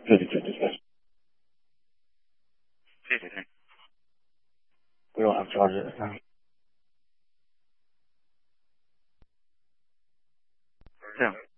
对对对对对，对对对，不用主要是这样。